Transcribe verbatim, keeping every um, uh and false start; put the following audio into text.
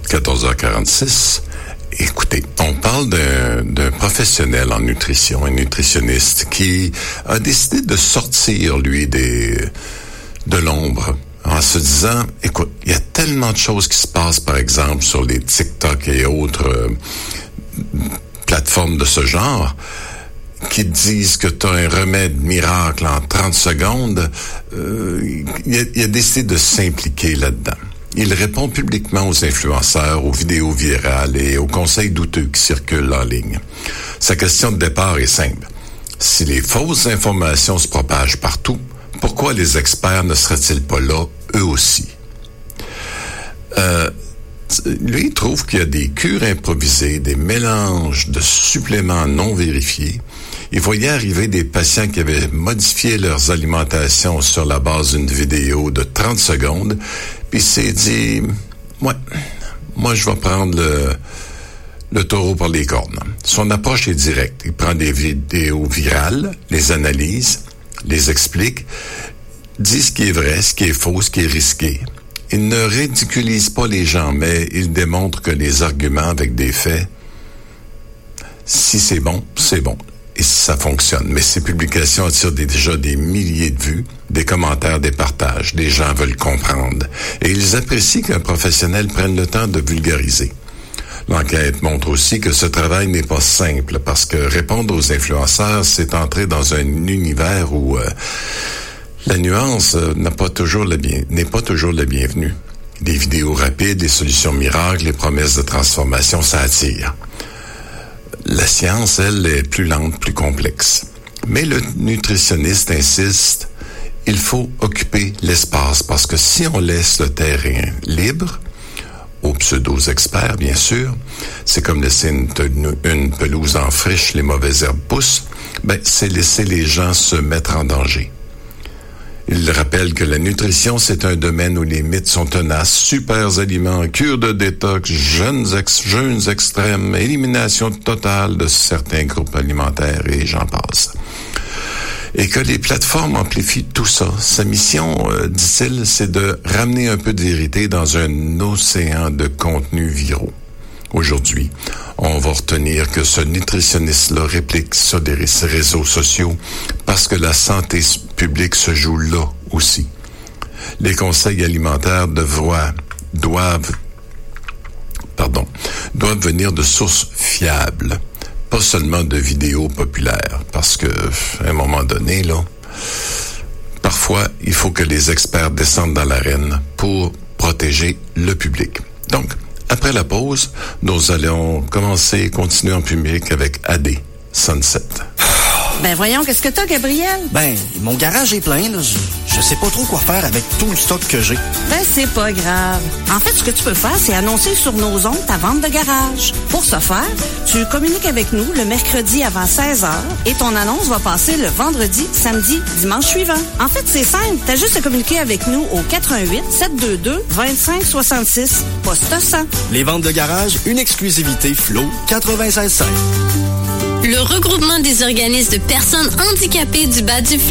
quatorze heures quarante-six. Écoutez, on parle d'un, d'un professionnel en nutrition, un nutritionniste qui a décidé de sortir, lui, des, de l'ombre, en se disant, écoute, il y a tellement de choses qui se passent, par exemple, sur les TikTok et autres euh, plateformes de ce genre, qui disent que tu as un remède miracle en trente secondes. Euh, il, a, il a décidé de s'impliquer là-dedans. Il répond publiquement aux influenceurs, aux vidéos virales et aux conseils douteux qui circulent en ligne. Sa question de départ est simple. Si les fausses informations se propagent partout, pourquoi les experts ne seraient-ils pas là, eux aussi? Euh, lui, il trouve qu'il y a des cures improvisées, des mélanges de suppléments non vérifiés. Il voyait arriver des patients qui avaient modifié leurs alimentations sur la base d'une vidéo de trente secondes, puis il s'est dit, ouais, moi je vais prendre le, le taureau par les cornes. Son approche est directe. Il prend des vidéos virales, les analyse, les explique, dit ce qui est vrai, ce qui est faux, ce qui est risqué. Il ne ridiculise pas les gens, mais il démontre que les arguments avec des faits, si c'est bon, c'est bon. Et ça fonctionne. Mais ces publications attirent des, déjà des milliers de vues, des commentaires, des partages. Les gens veulent comprendre. Et ils apprécient qu'un professionnel prenne le temps de vulgariser. L'enquête montre aussi que ce travail n'est pas simple, parce que répondre aux influenceurs, c'est entrer dans un univers où euh, la nuance euh, n'a pas toujours la bien, n'est pas toujours la bienvenue. Des vidéos rapides, des solutions miracles, les promesses de transformation, ça attire. La science, elle, est plus lente, plus complexe. Mais le nutritionniste insiste, il faut occuper l'espace, parce que si on laisse le terrain libre, aux pseudo-experts, bien sûr, c'est comme laisser une, une pelouse en friche, les mauvaises herbes poussent, ben, c'est laisser les gens se mettre en danger. Il rappelle que la nutrition, c'est un domaine où les mythes sont tenaces, super aliments, cure de détox, jeûnes, ex, jeûnes extrêmes, élimination totale de certains groupes alimentaires et j'en passe. Et que les plateformes amplifient tout ça. Sa mission, euh, dit-il, c'est de ramener un peu de vérité dans un océan de contenus viraux. Aujourd'hui, on va retenir que ce nutritionniste-là réplique sur des réseaux sociaux parce que la santé publique se joue là aussi. Les conseils alimentaires devraient, doivent, pardon, doivent venir de sources fiables, pas seulement de vidéos populaires, parce que, à un moment donné, là, parfois, il faut que les experts descendent dans l'arène pour protéger le public. Donc, après la pause, nous allons commencer et continuer en public avec A D, Sunset. Ben voyons, qu'est-ce que t'as, Gabriel? Ben, mon garage est plein, là. Je, je sais pas trop quoi faire avec tout le stock que j'ai. Ben, c'est pas grave. En fait, ce que tu peux faire, c'est annoncer sur nos ondes ta vente de garage. Pour ce faire, tu communiques avec nous le mercredi avant seize heures et ton annonce va passer le vendredi, samedi, dimanche suivant. En fait, c'est simple. T'as juste à communiquer avec nous au quatre un huit, sept deux deux, deux cinq six six, poste cent. Les ventes de garage, une exclusivité Flow quatre-vingt-seize cinq. Le regroupement des organismes de personnes handicapées du bas du fleuve